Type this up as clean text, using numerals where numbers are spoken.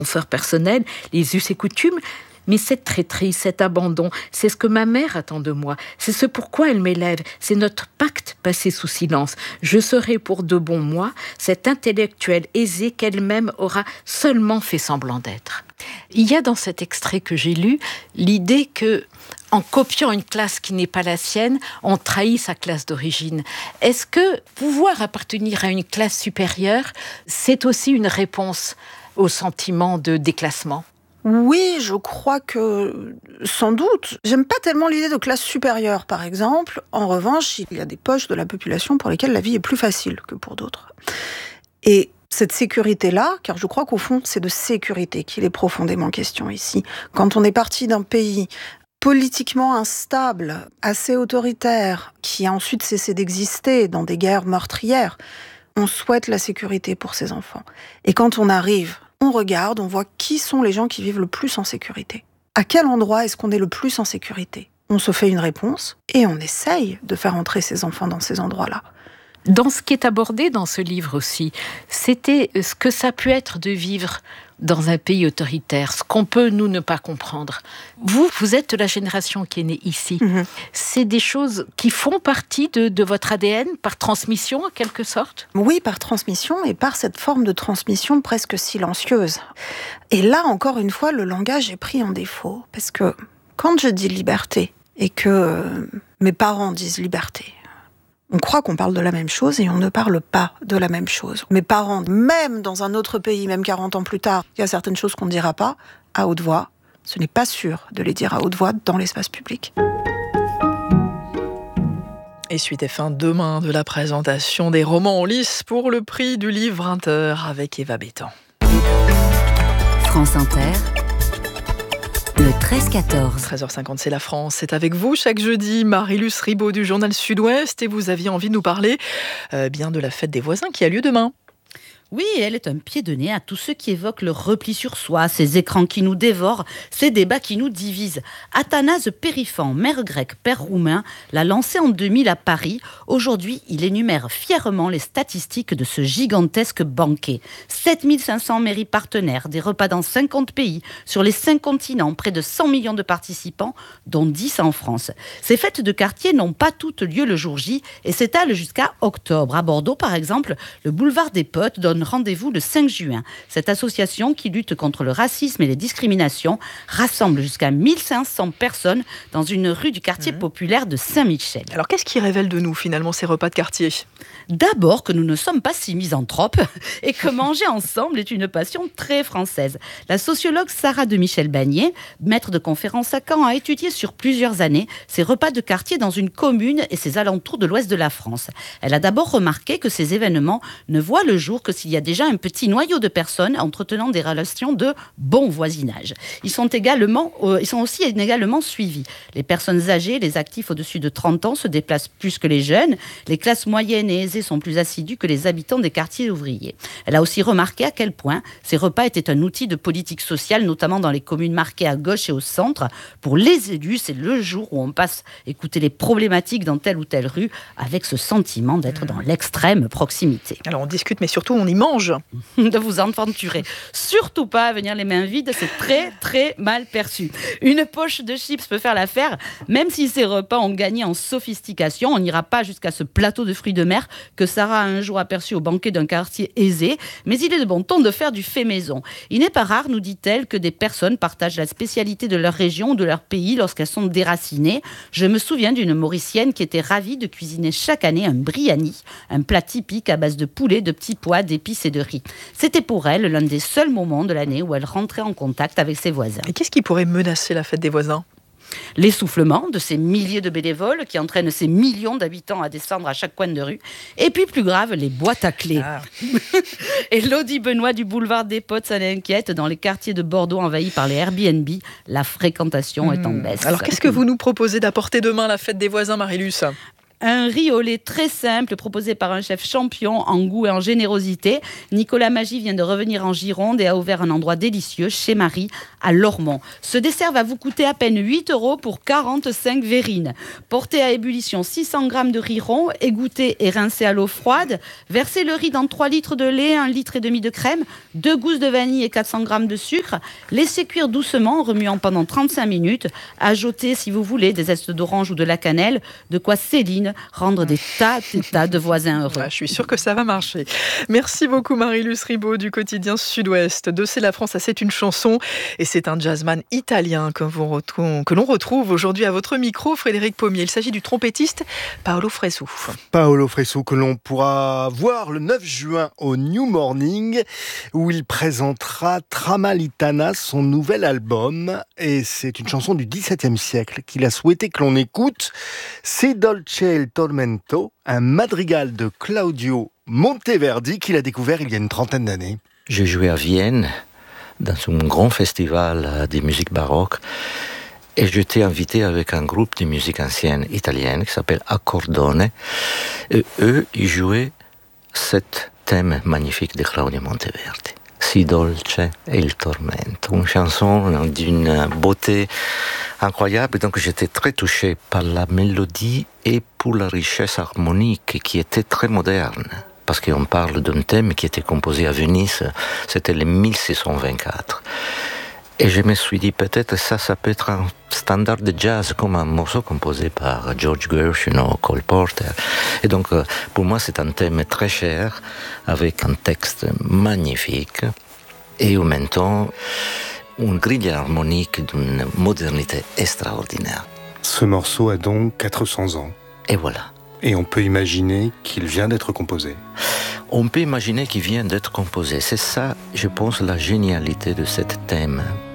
confort personnel, les us et coutumes. Mais cette traîtrise, cet abandon, c'est ce que ma mère attend de moi. C'est ce pourquoi elle m'élève. C'est notre pacte passé sous silence. Je serai pour de bon moi cette intellectuelle aisée qu'elle-même aura seulement fait semblant d'être. Il y a dans cet extrait que j'ai lu l'idée que, en copiant une classe qui n'est pas la sienne, on trahit sa classe d'origine. Est-ce que pouvoir appartenir à une classe supérieure, c'est aussi une réponse au sentiment de déclassement ? Oui, je crois que, sans doute. J'aime pas tellement l'idée de classe supérieure, par exemple. En revanche, il y a des poches de la population pour lesquelles la vie est plus facile que pour d'autres. Et cette sécurité-là, car je crois qu'au fond, c'est de sécurité qu'il est profondément question ici. Quand on est parti d'un pays politiquement instable, assez autoritaire, qui a ensuite cessé d'exister dans des guerres meurtrières, on souhaite la sécurité pour ses enfants. Et quand on arrive, on regarde, on voit qui sont les gens qui vivent le plus en sécurité. À quel endroit est-ce qu'on est le plus en sécurité ? On se fait une réponse et on essaye de faire entrer ses enfants dans ces endroits-là. Dans ce qui est abordé dans ce livre aussi, c'était ce que ça peut être de vivre dans un pays autoritaire, ce qu'on peut, nous, ne pas comprendre. Vous êtes de la génération qui est née ici. C'est des choses qui font partie de votre ADN, par transmission, en quelque sorte ? Oui, par transmission, et par cette forme de transmission presque silencieuse. Et là, encore une fois, le langage est pris en défaut. Parce que quand je dis liberté, et que mes parents disent liberté, on croit qu'on parle de la même chose et on ne parle pas de la même chose. Mes parents, même dans un autre pays, même 40 ans plus tard, il y a certaines choses qu'on ne dira pas à haute voix. Ce n'est pas sûr de les dire à haute voix dans l'espace public. Et suite et fin demain de la présentation des romans en lice pour le prix du livre Inter avec Eva Bétan. France Inter. Le 13-14. 13h50, c'est la France. C'est avec vous chaque jeudi, Marie-Luce Ribaud du Journal Sud-Ouest. Et vous aviez envie de nous parler bien de la fête des voisins qui a lieu demain. Oui, elle est un pied de nez à tous ceux qui évoquent le repli sur soi, ces écrans qui nous dévorent, ces débats qui nous divisent. Athanase Périphan, maire grec, père roumain, l'a lancé en 2000 à Paris. Aujourd'hui, il énumère fièrement les statistiques de ce gigantesque banquet. 7500 mairies partenaires, des repas dans 50 pays, sur les 5 continents, près de 100 millions de participants, dont 10 en France. Ces fêtes de quartier n'ont pas toutes lieu le jour J et s'étalent jusqu'à octobre. À Bordeaux, par exemple, le boulevard des Potes donne rendez-vous le 5 juin. Cette association qui lutte contre le racisme et les discriminations rassemble jusqu'à 1500 personnes dans une rue du quartier populaire de Saint-Michel. Alors qu'est-ce qui révèle de nous finalement ces repas de quartier ? D'abord que nous ne sommes pas si misanthropes et que manger ensemble est une passion très française. La sociologue Sarah de Michel-Bagné, maître de conférence à Caen, a étudié sur plusieurs années ces repas de quartier dans une commune et ses alentours de l'ouest de la France. Elle a d'abord remarqué que ces événements ne voient le jour que s'il y a déjà un petit noyau de personnes entretenant des relations de bon voisinage. Ils sont aussi également suivis. Les personnes âgées, les actifs au-dessus de 30 ans se déplacent plus que les jeunes. Les classes moyennes et aisées sont plus assidus que les habitants des quartiers ouvriers. Elle a aussi remarqué à quel point ces repas étaient un outil de politique sociale, notamment dans les communes marquées à gauche et au centre. Pour les élus, c'est le jour où on passe écouter les problématiques dans telle ou telle rue avec ce sentiment d'être dans l'extrême proximité. Alors on discute, mais surtout on y mange. De vous aventurer. Surtout pas à venir les mains vides, c'est très très mal perçu. Une poche de chips peut faire l'affaire, même si ces repas ont gagné en sophistication. On n'ira pas jusqu'à ce plateau de fruits de mer que Sarah a un jour aperçu au banquet d'un quartier aisé, mais il est de bon ton de faire du fait maison. Il n'est pas rare, nous dit-elle, que des personnes partagent la spécialité de leur région ou de leur pays lorsqu'elles sont déracinées. Je me souviens d'une Mauricienne qui était ravie de cuisiner chaque année un briani, un plat typique à base de poulet, de petits pois, d'épices et de riz. C'était pour elle l'un des seuls moments de l'année où elle rentrait en contact avec ses voisins. Et qu'est-ce qui pourrait menacer la fête des voisins ? L'essoufflement de ces milliers de bénévoles qui entraînent ces millions d'habitants à descendre à chaque coin de rue. Et puis plus grave, les boîtes à clés. Elodie Benoît du boulevard des Potes s'en inquiète. Dans les quartiers de Bordeaux envahis par les Airbnb, la fréquentation est en baisse. Alors qu'est-ce que vous nous proposez d'apporter demain à la fête des voisins, Marie-Luce ? Un riz au lait très simple proposé par un chef champion en goût et en générosité. Nicolas Magie vient de revenir en Gironde et a ouvert un endroit délicieux chez Marie à Lormont. Ce dessert va vous coûter à peine 8 € pour 45 verrines. Portez à ébullition 600 g de riz rond, égouttez et rincez à l'eau froide. Versez le riz dans 3 litres de lait, 1,5 litre de crème, 2 gousses de vanille et 400 g de sucre. Laissez cuire doucement en remuant pendant 35 minutes. Ajoutez, si vous voulez, des zestes d'orange ou de la cannelle. De quoi Céline rendre des tas de voisins heureux. Je suis sûre que ça va marcher. Merci beaucoup Marie-Luce Ribaud du quotidien Sud-Ouest. De C'est la France à C'est une chanson. Et c'est un jazzman italien que l'on retrouve aujourd'hui à votre micro, Frédéric Pommier. Il s'agit du trompettiste Paolo Fresu. Paolo Fresu que l'on pourra voir le 9 juin au New Morning où il présentera Tramontana, son nouvel album. Et c'est une chanson du XVIIe siècle qu'il a souhaité que l'on écoute. C'est Dolce il Tormento, un madrigal de Claudio Monteverdi qu'il a découvert il y a une trentaine d'années. J'ai joué à Vienne dans un grand festival de musique baroque et j'étais invité avec un groupe de musique ancienne italienne qui s'appelle Accordone et eux ils jouaient cet thème magnifique de Claudio Monteverdi. Si dolce e il tormento, une chanson d'une beauté incroyable, donc j'étais très touché par la mélodie et pour la richesse harmonique qui était très moderne. Parce qu'on parle d'un thème qui était composé à Venise, c'était le 1624. Et je me suis dit, peut-être ça peut être un standard de jazz, comme un morceau composé par George Gershwin ou Cole Porter. Et donc, pour moi, c'est un thème très cher, avec un texte magnifique, et en même temps, une grille harmonique d'une modernité extraordinaire. Ce morceau a donc 400 ans. Et voilà. Et on peut imaginer qu'il vient d'être composé. On peut imaginer qu'il vient d'être composé. C'est ça, je pense, la génialité de ce thème.